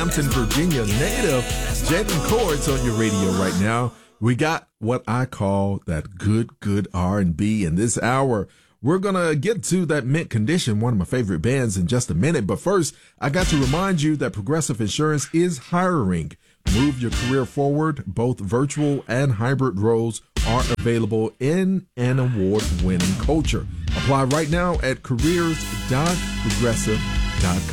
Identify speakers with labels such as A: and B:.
A: Hampton, Virginia native, Jalen Cords on your radio right now. We got what I call that good R&B in this hour. We're going to get to that Mint Condition, one of my favorite bands, in just a minute. But first, I got to remind you that Progressive Insurance is hiring. Move your career forward. Both virtual and hybrid roles are available in an award-winning culture. Apply right now at careers.progressive.com.